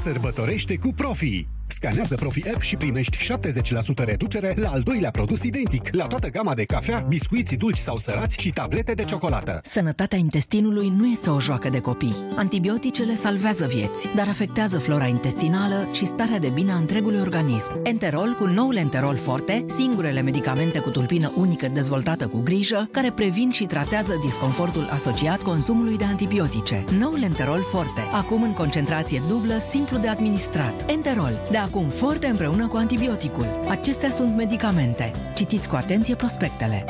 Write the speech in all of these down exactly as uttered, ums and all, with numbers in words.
Sărbătorește cu Profi! Scanează Profi App și primești șaptezeci la sută reducere la al doilea produs identic, la toată gama de cafea, biscuiți dulci sau sărați și tablete de ciocolată. Sănătatea intestinului nu este o joacă de copii. Antibioticele salvează vieți, dar afectează flora intestinală și starea de bine a întregului organism. Enterol cu noul Enterol Forte, singurele medicamente cu tulpină unică dezvoltată cu grijă, care previn și tratează disconfortul asociat consumului de antibiotice. Noul Enterol Forte, acum în concentrație dublă, simplu de administrat. Enterol, de acum forte împreună cu antibioticul. Acestea sunt medicamente. Citiți cu atenție prospectele.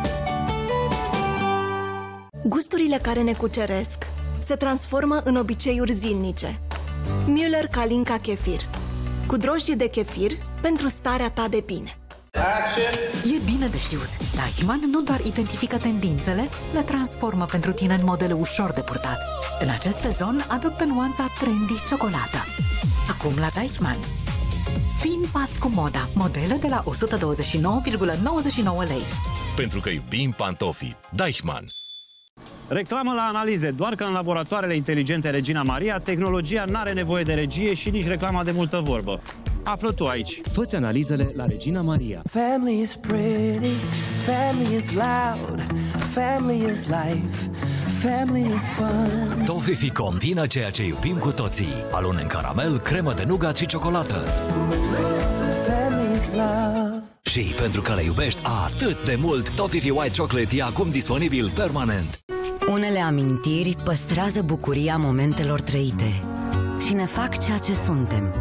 Gusturile care ne cuceresc se transformă în obiceiuri zilnice. Müller Kalinka Kefir. Cu drojdie de kefir pentru starea ta de bine. E bine de știut. Deichmann nu doar identifică tendințele, le transformă pentru tine în modele ușor de purtat. În acest sezon adoptă nuanța trendy ciocolată. Acum la Deichmann. Fii în pas cu moda. Modele de la o sută douăzeci și nouă virgulă nouăzeci și nouă lei. Pentru că iubim pantofii. Deichmann. Reclamă la analize, doar că în laboratoarele inteligente Regina Maria, tehnologia n-are nevoie de regie și nici reclama de multă vorbă. Află tu aici. Fă-ți analizele la Regina Maria. Family is pretty, family is loud, family is life, family is fun. Toffifee combină ceea ce iubim cu toții. Alun în caramel, cremă de nougat și ciocolată. Family is love. Și pentru că le iubești atât de mult, Toffifee White Chocolate e acum disponibil permanent. Unele amintiri păstrează bucuria momentelor trăite și ne fac ceea ce suntem.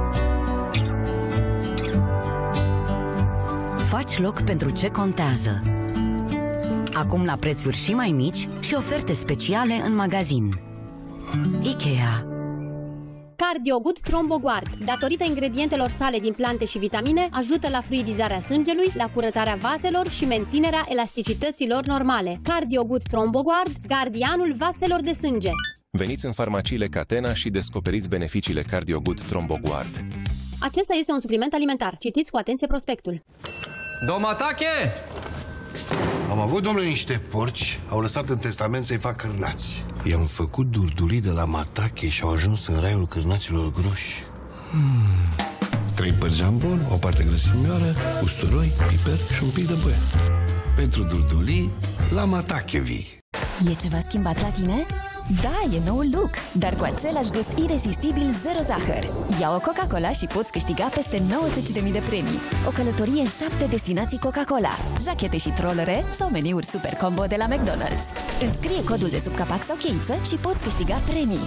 Faci loc pentru ce contează. Acum la prețuri și mai mici și oferte speciale în magazin. IKEA. Cardiogut Tromboguard, datorită ingredientelor sale din plante și vitamine, ajută la fluidizarea sângelui, la curățarea vaselor și menținerea elasticității lor normale. Cardiogut Tromboguard, gardianul vaselor de sânge. Veniți în farmaciile Catena și descoperiți beneficiile Cardiogut Tromboguard. Acesta este un supliment alimentar. Citiți cu atenție prospectul. Domatache! Am avut, domnule, niște porci, au lăsat în testament să-i fac cârnați. I-am făcut durdulii de la Matache și au ajuns în raiul cârnaților groși. Hmm. Trei părți jambon, o parte grăsimioară, usturoi, piper și un pic de băie. Pentru durdulii, la Matache vii. E ceva schimbat la tine? Da, e noul look, dar cu același gust iresistibil zero zahăr. Ia o Coca-Cola și poți câștiga peste nouăzeci de mii de premii. O călătorie în șapte destinații Coca-Cola, jachete și trollere sau meniuri super combo de la McDonald's. Înscrie codul de sub capac sau cheiță și poți câștiga premii.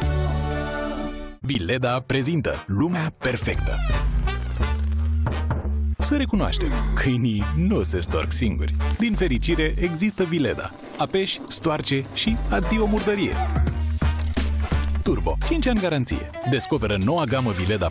Vileda prezintă lumea perfectă. Să recunoaștem, câinii nu se storc singuri. Din fericire, există Vileda. Apeși, stoarce și adio murdărie. Turbo, cinci ani garanție. Descoperă noua gamă Vileda